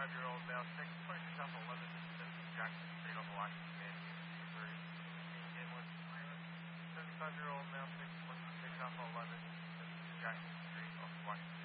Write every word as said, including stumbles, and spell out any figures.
seventy-five-year-old male, six, twenty-six Alpha eleven, Jackson Street off of Washington, Missouri. Again, one, seventy-five-year-old male, six, twenty-six Alpha eleven, Jackson Street off of Washington.